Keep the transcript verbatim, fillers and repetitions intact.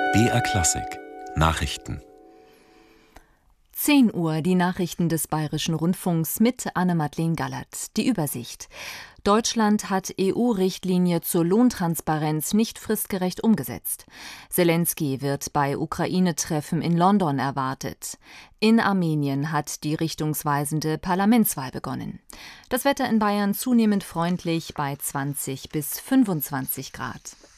B R Klassik Nachrichten. zehn Uhr, die Nachrichten des Bayerischen Rundfunks mit Anne-Madeleine Gallert. Die Übersicht. Deutschland hat E U-Richtlinie zur Lohntransparenz nicht fristgerecht umgesetzt. Selenskyj wird bei Ukraine-Treffen in London erwartet. In Armenien hat die richtungsweisende Parlamentswahl begonnen. Das Wetter in Bayern zunehmend freundlich bei zwanzig bis fünfundzwanzig Grad.